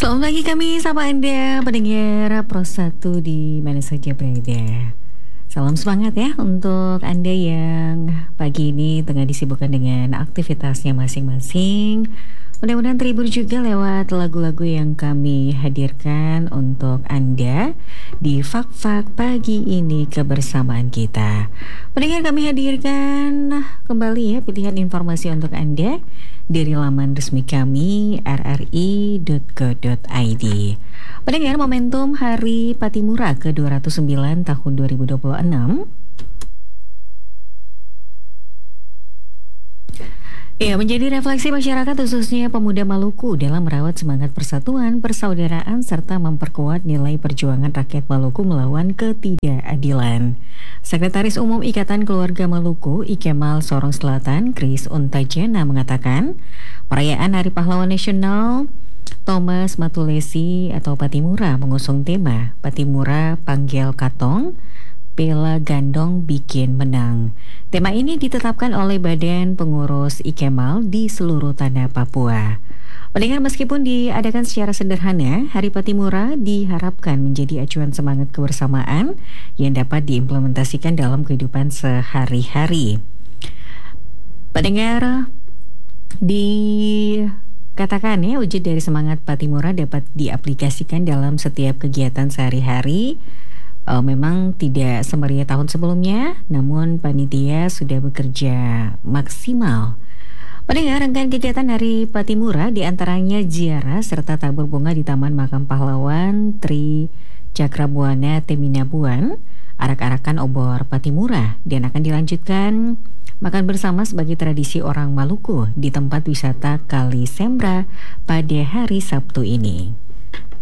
Selamat pagi kami sama Anda pendengar Pro 1 di mana saja berada. Salam semangat ya untuk Anda yang pagi ini tengah disibukkan dengan aktivitasnya masing-masing. Mudah-mudahan terhibur juga lewat lagu-lagu yang kami hadirkan untuk Anda di Fak-Fak pagi ini kebersamaan kita. Pendengar, kami hadirkan kembali ya pilihan informasi untuk Anda dari laman resmi kami rri.co.id. Pendengar, momentum Hari Patimura ke-209 tahun 2026 ya menjadi refleksi masyarakat khususnya pemuda Maluku dalam merawat semangat persatuan, persaudaraan serta memperkuat nilai perjuangan rakyat Maluku melawan ketidakadilan. Sekretaris Umum Ikatan Keluarga Maluku, Ikemal Sorong Selatan, Kris Untajena mengatakan, perayaan Hari Pahlawan Nasional Thomas Matulesi atau Patimura mengusung tema Patimura Panggil Katong, Bela Gandong Bikin Menang. Tema ini ditetapkan oleh Badan Pengurus Ikemal di seluruh tanah Papua. Pendengar, meskipun diadakan secara sederhana, Hari Patimura diharapkan menjadi acuan semangat kebersamaan yang dapat diimplementasikan dalam kehidupan sehari-hari. Pendengar, dikatakan ya, wujud dari semangat Patimura dapat diaplikasikan dalam setiap kegiatan sehari-hari. Memang tidak semeriah tahun sebelumnya, namun panitia sudah bekerja maksimal. Pendengar, rangkaian kegiatan Hari Patimura diantaranya ziarah serta tabur bunga di Taman Makam Pahlawan Tri Cakrabuana Teminabuan, arak-arakan obor Patimura, dan akan dilanjutkan makan bersama sebagai tradisi orang Maluku di tempat wisata Kali Sembra pada hari Sabtu ini.